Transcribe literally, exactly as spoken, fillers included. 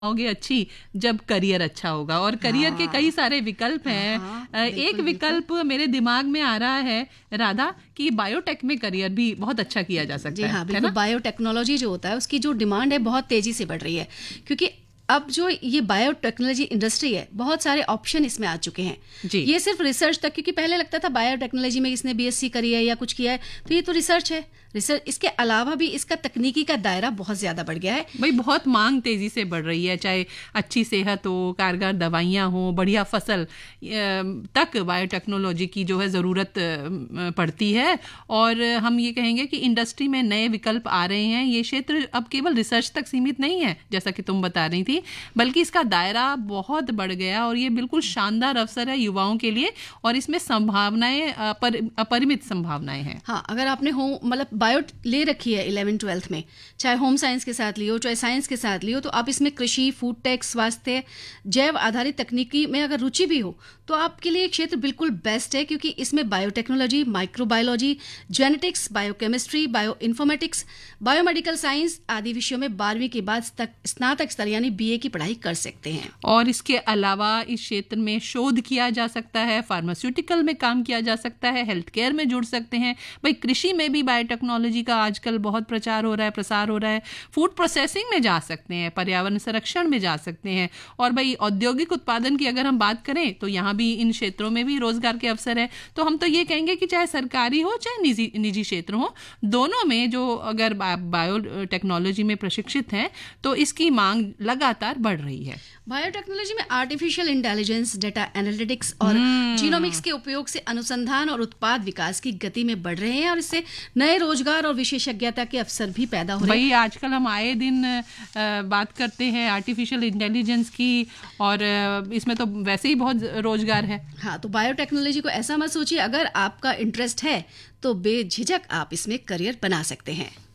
होगे अच्छी जब करियर अच्छा होगा। और करियर हाँ, के कई सारे विकल्प हैं। हाँ, अ, एक बिल्कुल, विकल्प मेरे दिमाग में आ रहा है राधा कि बायोटेक में करियर भी बहुत अच्छा किया जा सकता जी है, हाँ, है बिल्कुल। ना? बायोटेक्नोलॉजी जो होता है उसकी जो डिमांड है बहुत तेजी से बढ़ रही है, क्योंकि अब जो ये बायोटेक्नोलॉजी इंडस्ट्री है बहुत सारे ऑप्शन इसमें आ चुके हैं। जी। ये सिर्फ रिसर्च तक, क्योंकि पहले लगता था बायोटेक्नोलॉजी में किसने बीएससी करी है या कुछ किया है तो ये तो रिसर्च है। रिसर्च इसके अलावा भी इसका तकनीकी का दायरा बहुत ज्यादा बढ़ गया है। भाई बहुत मांग तेजी से बढ़ रही है, चाहे अच्छी सेहत हो, कारगर दवाइयाँ हो, बढ़िया फसल तक बायोटेक्नोलॉजी की जो है ज़रूरत पड़ती है। और हम ये कहेंगे कि इंडस्ट्री में नए विकल्प आ रहे हैं। ये क्षेत्र अब केवल रिसर्च तक सीमित नहीं है जैसा कि तुम बता रही थी, बल्कि इसका दायरा बहुत बढ़ गया और ये बिल्कुल शानदार अवसर है युवाओं के लिए और इसमें संभावनाएं अपर, अपरिमित संभावनाएं हैं। हाँ, अगर आपने होम मतलब बायो ले रखी है इलेवन ट्वेल्थ में, चाहे होम साइंस के साथ लियो चाहे साइंस के साथ लियो, तो आप इसमें कृषि, फूड टेक, स्वास्थ्य, जैव आधारित तकनीकी में अगर रुचि भी हो तो आपके लिए क्षेत्र बिल्कुल बेस्ट है, क्योंकि इसमें biotechnology, microbiology, genetics, biochemistry, bio informatics, biomedical science आदि विषयों में बारहवीं के बाद स्नातक स्तर यानी बीए की पढ़ाई कर सकते हैं। और इसके अलावा इस क्षेत्र में शोध किया जा सकता है, फार्मास्यूटिकल में काम किया जा सकता है, हेल्थ केयर में जुड़ सकते हैं। भाई कृषि में भी बायोटेक्नोलॉजी का आजकल बहुत प्रचार हो रहा है, प्रसार हो रहा है। फूड प्रोसेसिंग में जा सकते हैं, पर्यावरण संरक्षण में जा सकते हैं। और भाई औद्योगिक उत्पादन की अगर हम बात करें तो यहाँ भी इन क्षेत्रों में भी रोजगार के अवसर है। तो हम तो ये कहेंगे कि चाहे सरकारी हो चाहे निजी निजी क्षेत्र हो, दोनों में जो अगर बायोटेक्नोलॉजी में प्रशिक्षित हैं तो इसकी मांग लगातार बढ़ रही है। बायोटेक्नोलॉजी में आर्टिफिशियल इंटेलिजेंस, डेटा एनालिटिक्स और जीनोमिक्स के उपयोग से अनुसंधान और उत्पाद विकास की गति में बढ़ रहे हैं और इससे नए रोजगार और विशेषज्ञता के अवसर भी पैदा हो रहे हैं। भाई आजकल हम आए दिन बात करते हैं आर्टिफिशियल इंटेलिजेंस की और इसमें तो वैसे ही बहुत रोजगार है। हाँ, तो बायोटेक्नोलॉजी को ऐसा मत सोचिए, अगर आपका इंटरेस्ट है तो बेझिझक आप इसमें करियर बना सकते हैं।